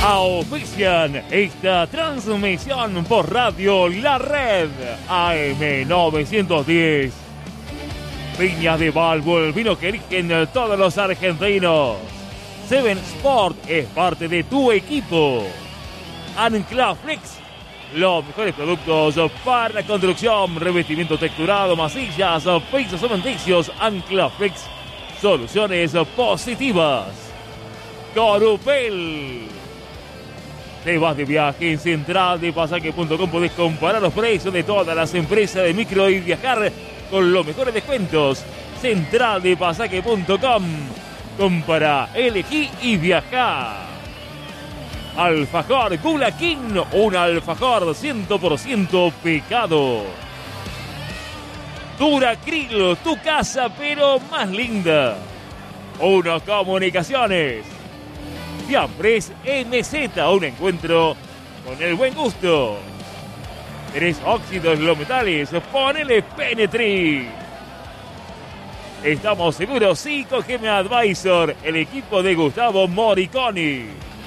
auspician esta transmisión por radio La Red AM 910. Viñas de Balbo, el vino que eligen todos los argentinos. Seven Sport es parte de tu equipo. Anclaflex, los mejores productos para la construcción, revestimiento texturado, masillas, pisos cementicios. Anclaflex, soluciones positivas. Corupel. Te vas de viaje en centraldepasaje.com. Podés comparar los precios de todas las empresas de micro y viajar con los mejores descuentos. Centraldepasaje.com. Compara, elegí y viajá. Alfajor Gula King, un alfajor 100% pecado. Duracril, tu casa pero más linda. Unos Comunicaciones. Fiambres MZ, un encuentro con el buen gusto. ¿Tenés óxidos los metales? Ponele Penetri. Estamos seguros, sí, con GM Advisor, el equipo de Gustavo Moriconi.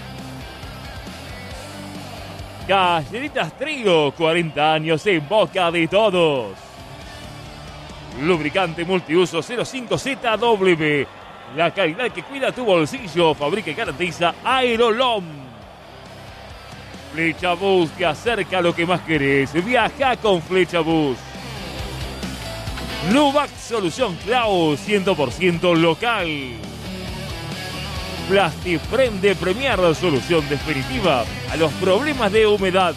Galletitas Trigo, 40 años en boca de todos. Lubricante multiuso 05ZW. La calidad que cuida tu bolsillo, fabrica y garantiza Aerolom. Flechabús te acerca a lo que más querés. Viaja con Flechabús. Nuvac Solución Clau, 100% local. Plastifrem de Premier, solución definitiva a los problemas de humedad.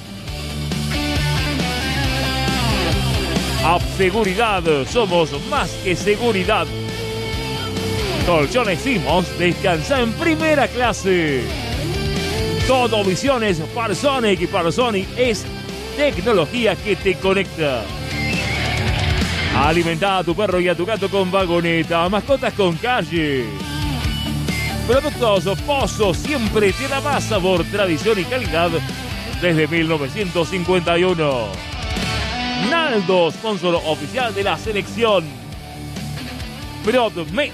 Seguridad, somos más que seguridad. Colchones Simons, descansa en primera clase. Todo Visiones Parsonic, y Parsonic es tecnología que te conecta. Alimenta a tu perro y a tu gato con vagoneta. Mascotas con calle. Productos Pozo, siempre te da más sabor, tradición y calidad desde 1951. Naldo, sponsor oficial de la selección. Broadmet.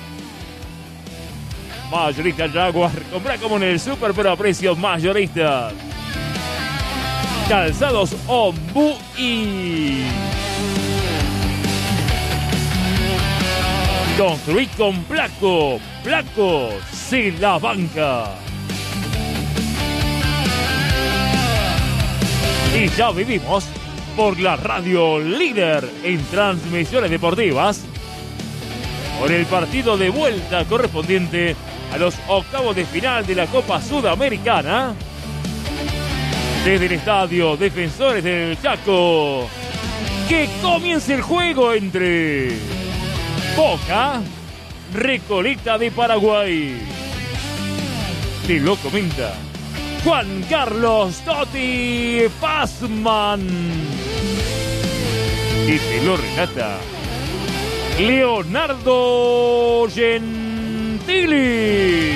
Mayorista Jaguar, compra como en el super pero a precios mayoristas. Calzados Ombu y construir con Placo. Placo se la banca. Y ya vivimos por la radio líder en transmisiones deportivas por el partido de vuelta correspondiente a los octavos de final de la Copa Sudamericana. Desde el estadio Defensores del Chaco, que comience el juego entre Boca, Recoleta de Paraguay. Te lo comenta Juan Carlos Totti Pazman. Y te lo relata Leonardo Gentili.